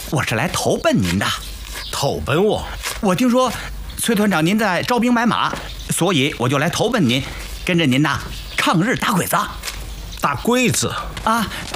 我是来投奔您的。 投奔我？ 我听说崔团长您在招兵买马，所以我就来投奔您，跟着您呐抗日打鬼子。 打鬼子啊，